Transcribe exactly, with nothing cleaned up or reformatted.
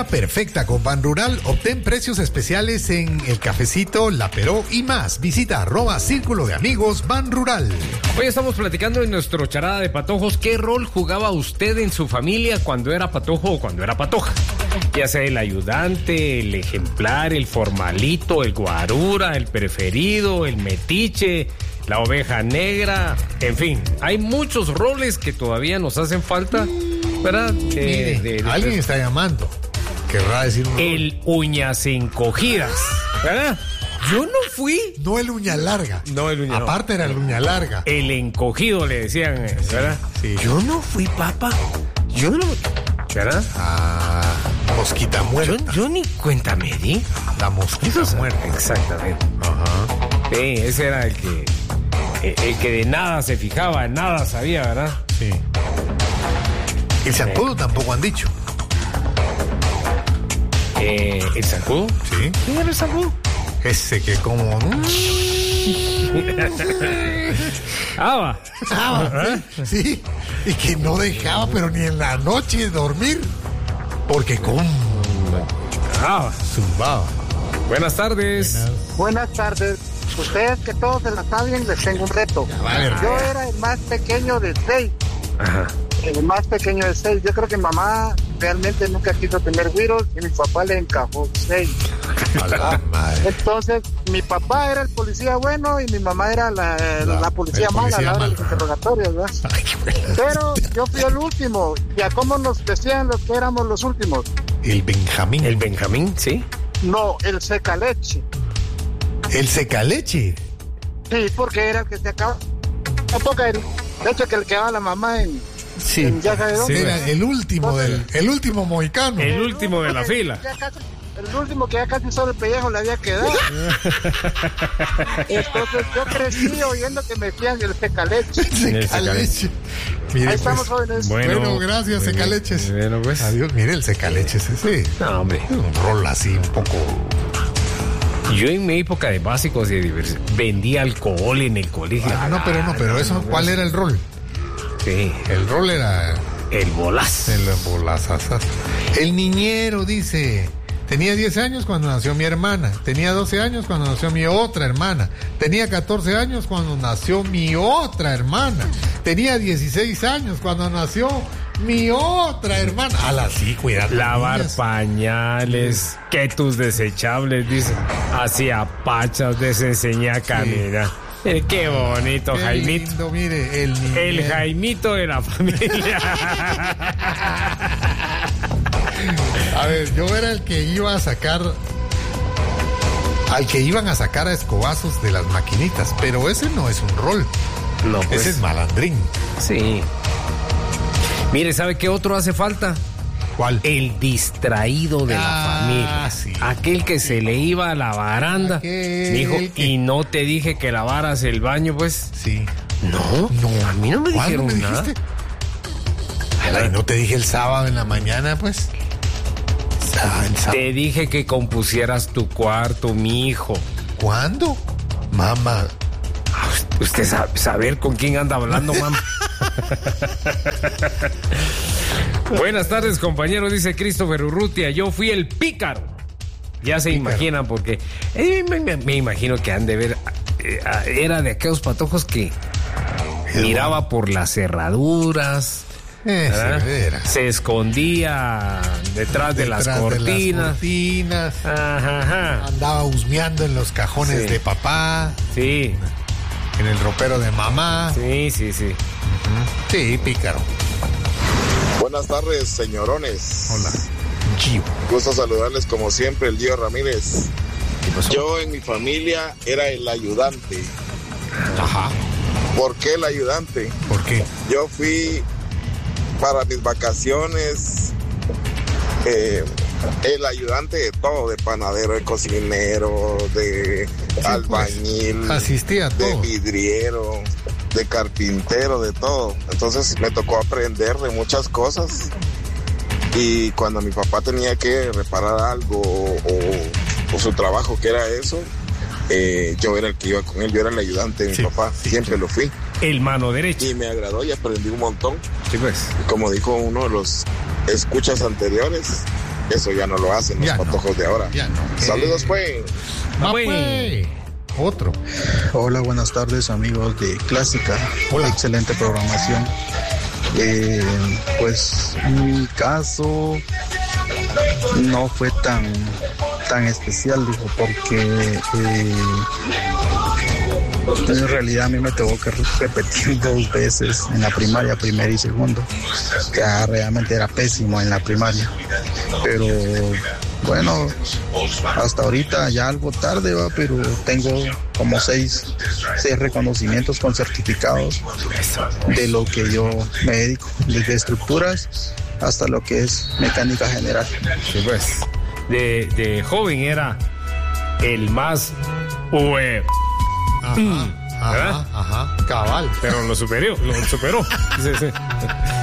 Perfecta con Ban Rural, obtén precios especiales en el cafecito, la Peró y más. Visita arroba Círculo de Amigos Ban Rural. Hoy estamos platicando en nuestro charada de patojos. ¿Qué rol jugaba usted en su familia cuando era patojo o cuando era patoja? Ya sea el ayudante, el ejemplar, el formalito, el guarura, el preferido, el metiche, la oveja negra, en fin, hay muchos roles que todavía nos hacen falta, ¿verdad? Eh, Mire, de, de, alguien de, está llamando. Querrá decir un el rol. Uñas encogidas, ¿verdad? Yo no fui. No el uña larga. No el uña Aparte no. era el uña larga. El encogido le decían, ¿verdad? Sí. Yo no fui, papá. Yo no. ¿Verdad? Ah, mosquita muerta. Yo, yo ni cuenta me di. La mosquita Eso, muerta. Exactamente. Ajá. Sí, ese era el que, el, el que de nada se fijaba, nada sabía, ¿verdad? Sí. El zancudo sí. Tampoco han dicho. Eh, ¿El zancudo? Sí. ¿Quién era el zancudo? Ese que como... Aba. Aba, ¿sí? Sí. Y que no dejaba, pero ni en la noche dormir. Porque como... Aba. Zumbaba. Buenas tardes. Buenas. Buenas tardes. Ustedes que todos se la saben, les tengo un reto. Vale, Yo era el más pequeño de seis. Ajá. El más pequeño de seis. Yo creo que mamá realmente nunca quiso tener güiros y mi papá le encajó seis. A la madre. Entonces, mi papá era el policía bueno y mi mamá era la, la, la policía mala a la hora de los interrogatorios, ¿verdad? Ay, pero yo fui el último. ¿Y a cómo nos decían los que éramos los últimos? El Benjamín. ¿El Benjamín? Sí. No, el secaleche. ¿El secaleche? Sí, porque era el que se acaba. Tampoco era. De hecho, que le quedaba la mamá en. Sí, en ya sabe dónde. Sí, era el último del, el último mohicano. El, el último de la fila. Casi, el último que ya casi solo el pellejo le había quedado. Entonces yo crecí oyendo que me decían el secaleche. El secaleche. Mire, ahí estamos, pues, jóvenes. Bueno, bueno gracias, bueno, secaleches. Bueno, pues. Adiós, mire el secaleches ese. No, hombre. Un rol así un poco. Yo en mi época de básicos y de diversión vendía alcohol en el colegio. Ah, no, pero no, pero eso, ¿cuál era el rol? Sí. El rol era... El bolaz. El bolazazaz. El niñero, dice... Tenía diez años cuando nació mi hermana. Tenía doce años cuando nació mi otra hermana. Tenía catorce años cuando nació mi otra hermana. Tenía dieciséis años cuando nació mi otra hermana. A la sí, cuidado. Lavar niñas. Pañales, que tus desechables, dice. Hacía pachas, les enseñé a caminar. Sí. Eh, qué bonito, qué Jaimito. Lindo, mire, el niñero. El Jaimito de la familia. A ver, yo era el que iba a sacar, al que iban a sacar a escobazos de las maquinitas, pero ese no es un rol. No, pues. Ese es malandrín. Sí. Mire, ¿sabe qué otro hace falta? ¿Cuál? El distraído de ah, la familia. Sí. Aquel que se le iba a la baranda. Aquel Dijo, que... y no te dije que lavaras el baño, pues. Sí. No, no, a mí no me dijeron me nada. Ay, no te dije el sábado en la mañana, pues. Te dije que compusieras tu cuarto, mi hijo. ¿Cuándo? Mamá. Usted sabe saber con quién anda hablando, mamá. Buenas tardes, compañeros, dice Christopher Urrutia. Yo fui el pícaro. Ya se pícaro. Imaginan, porque eh, me, me, me imagino que han de ver. Eh, era de aquellos patojos que el miraba bueno. por las cerraduras. Eh, se escondía detrás, detrás de las cortinas. De las cortinas. Ajá, ajá. Andaba husmeando en los cajones sí. de papá. Sí. En el ropero de mamá. Sí, sí, sí. Uh-huh. Sí, pícaro. Buenas tardes, señorones. Hola. Gio. Gusto saludarles como siempre, el Gio Ramírez. Yo en mi familia era el ayudante. Ajá. ¿Por qué el ayudante? ¿Por qué? Yo fui para mis vacaciones eh, el ayudante de todo, de panadero, de cocinero, de sí, albañil, pues, asistía a todo. De vidriero, de carpintero, de todo. Entonces me tocó aprender de muchas cosas. Y cuando mi papá tenía que reparar algo o, o, o su trabajo, que era eso, eh, yo era el que iba con él, yo era el ayudante de mi sí, papá, sí, siempre sí. lo fui. El mano derecha. Y me agradó y aprendí un montón. Sí, pues. Como dijo uno de los escuchas anteriores, eso ya no lo hacen los Ya no. patojos de ahora. Ya no. Saludos, pues. Va, Pues. pues. Otro. Hola, buenas tardes amigos de Clásica. Hola. Excelente programación. Eh, pues mi caso no fue tan tan especial, dijo, porque eh, en realidad a mí me tuvo que repetir dos veces en la primaria, primero y segundo, que realmente era pésimo en la primaria, pero bueno, hasta ahorita ya algo tarde va, pero tengo como seis, seis reconocimientos con certificados de lo que yo me dedico, desde estructuras hasta lo que es mecánica general. Sí, pues, de, de joven era el más hue- Ajá, Mm, ajá, ¿verdad? ajá, cabal. pero lo superó, lo superó. Sí, sí.